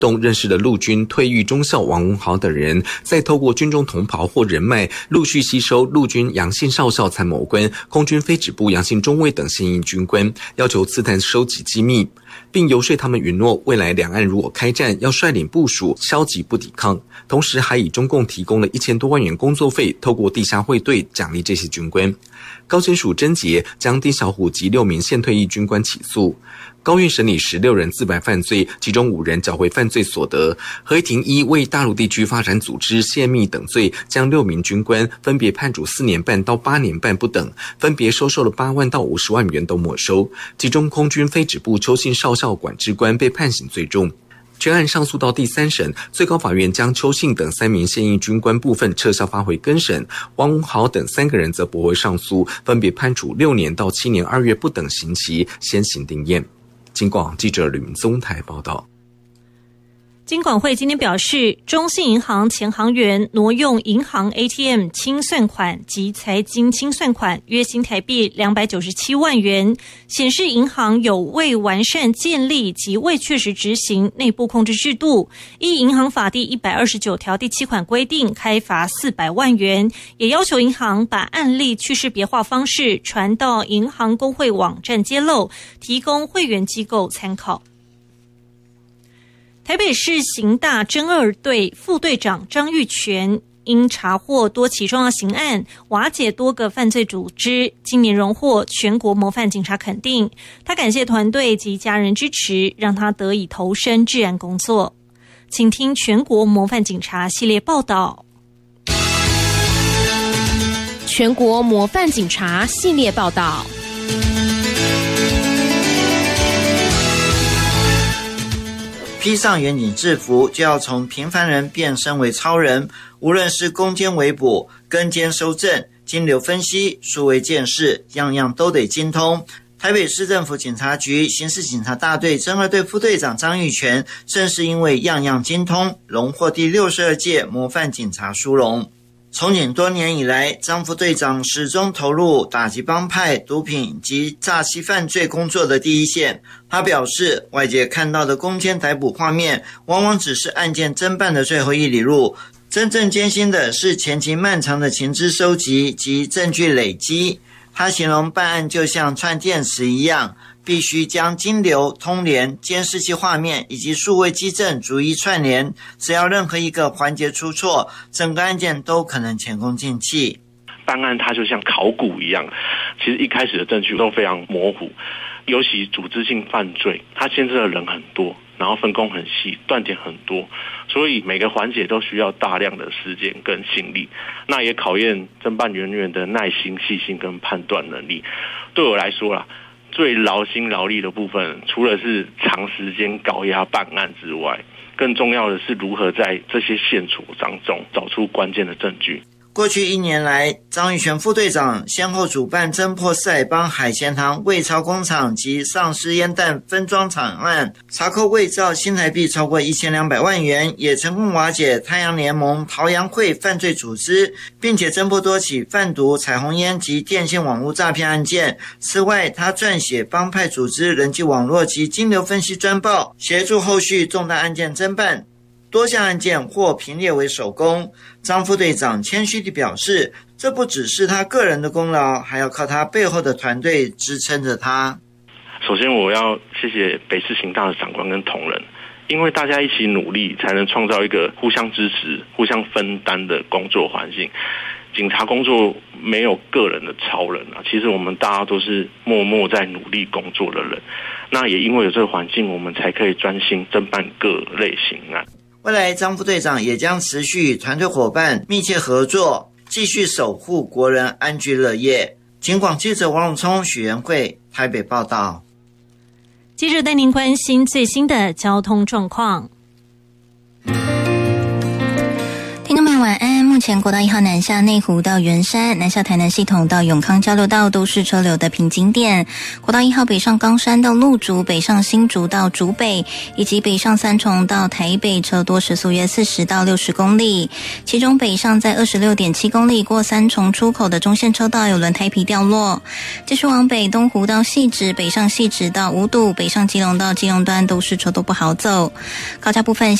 动认识的陆军退役中校王文豪等人，再透过军中同袍或人脉，陆续吸收陆军杨姓少校参谋官、空军飞指部杨姓中尉等现役军官，要求刺探收集机密，并游说他们允诺未来两岸如果开战，要率领部署消极不抵抗。同时还以中共提供了1000多万元工作费，透过地下汇兑奖励这些军官。高检署侦结，将丁小虎及6名现退役军官起诉。高院审理16人自白犯罪，其中5人缴回犯罪所得。合议庭依为大陆地区发展组织泄密等罪，将6名军官分别判处4年半到8年半不等，分别收受了8万到50万元都没收。其中空军飞指部邱姓少校管制官被判刑最重。全案上诉到第3审，最高法院将邱姓等3名现役军官部分撤销发回更审，王文豪等3个人则驳回上诉，分别判处6年到7年2月不等刑期，先行定验。警广记者吕明宗台报道。 金管会今天表示，中信银行前行员挪用银行 ATM 清算款及财金清算款约新台币297万元，显示银行有未完善建立及未确实执行内部控制制度，依银行法第129条第7款规定开罚400万元，也要求银行把案例去识别化方式传到银行公会网站揭露，提供会员机构参考。台北市刑大侦2队副队长张玉泉因查获多起重要刑案，瓦解多个犯罪组织，今年荣获全国模范警察肯定。他感谢团队及家人支持，让他得以投身治安工作。请听全国模范警察系列报道。 全国模范警察系列报道。 披上远景制服，就要从平凡人变身为超人。无论是攻坚围捕、跟监收证、金流分析、数位鉴识，样样都得精通。台北市政府警察局刑事警察大队侦2队副队长张玉泉，正是因为样样精通，荣获第62届模范警察殊荣。从警多年以来，张副队长始终投入打击帮派、毒品及诈欺犯罪工作的第一线。他表示，外界看到的攻坚逮捕画面，往往只是案件侦办的最后一里路，真正艰辛的是前期漫长的情资收集及证据累积。他形容办案就像串电池一样，必须将金流、通联、监视器画面以及数位基证逐一串联，只要任何一个环节出错，整个案件都可能前功尽弃。 办案它就像考古一样，其实一开始的证据都非常模糊，尤其组织性犯罪，它牵涉的人很多，然后分工很细，断点很多，所以每个环节都需要大量的时间跟心力，那也考验侦办人员的耐心、细心跟判断能力。对我来说啦，最劳心劳力的部分，除了是长时间高压办案之外，更重要的是如何在这些线索当中找出关键的证据。 过去1年来，张玉泉副队长先后主办侦破四海帮海鲜堂伪钞工厂及丧尸烟弹分装厂案，查扣伪造新台币超过1200万元，也成功瓦解太阳联盟、桃阳会犯罪组织，并且侦破多起贩毒、彩虹烟及电信网络诈骗案件。此外，他撰写帮派组织人际网络及金流分析专报，协助后续重大案件侦办。多项案件或评列为首功。张副队长谦虚地表示，这不只是他个人的功劳，还要靠他背后的团队支撑着他。 首先我要谢谢北市刑大的长官跟同仁，因为大家一起努力，才能创造一个互相支持、互相分担的工作环境。警察工作没有个人的超人啊，其实我们大家都是默默在努力工作的人。那也因为有这个环境，我们才可以专心侦办各类刑案。 未来张副队长也将持续与团队伙伴密切合作，继续守护国人安居乐业。警广记者王永聪、许元慧台北报道。 接着带您关心最新的交通状况。 听众朋友晚安。目前国道1号南下内湖到圆山，南下台南系统到永康交流道都是车流的瓶颈点。国道1号北上冈山到鹿竹，北上新竹到竹北，以及北上三重到台北，车多时速约40到60公里。其中北上在26.7公里过三重出口的中线车道有轮胎皮掉落。继续往北，东湖到汐止，北上汐止到五堵，北上基隆到基隆端都是车多不好走。高架部分